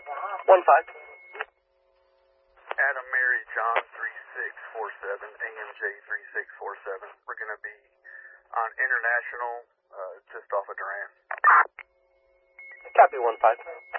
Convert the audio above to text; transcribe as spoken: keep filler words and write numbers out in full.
One five. Adam Mary John three six four seven, A M J three six four seven. We're going to be on International, uh, just off of Duran. Copy one five.